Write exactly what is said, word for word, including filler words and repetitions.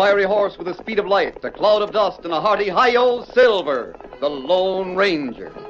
fiery horse with the speed of light, a cloud of dust, and a hearty hi-yo, Silver, the Lone Ranger.